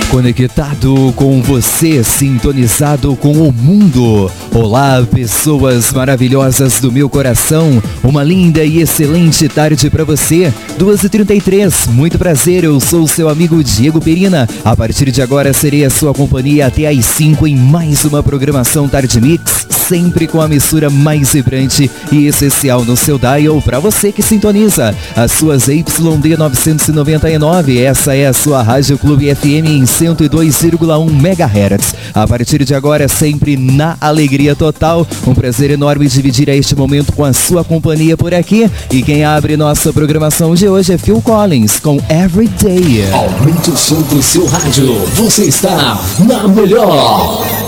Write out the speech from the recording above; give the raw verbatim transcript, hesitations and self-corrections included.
Conectado com você, sintonizado com o mundo. Olá, pessoas maravilhosas do meu coração. Uma linda e excelente tarde para você. duas e trinta e três, muito prazer, eu sou o seu amigo Diego Perina. A partir de agora serei a sua companhia até às cinco em mais uma programação Tarde Mix, sempre com a mistura mais vibrante e essencial no seu dial para você que sintoniza as suas Y D novecentos e noventa e nove. Essa é a sua Rádio Clube F M em cento e dois vírgula um megahertz. A partir de agora, sempre na alegria total. Um prazer enorme dividir este momento com a sua companhia por aqui. E quem abre nossa programação de hoje é Phil Collins com Everyday. Aumente o som do seu rádio. Você está na melhor.